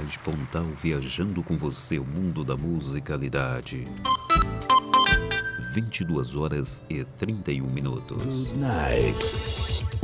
Rede Pontal, viajando com você o mundo da musicalidade. 22h31. Good night.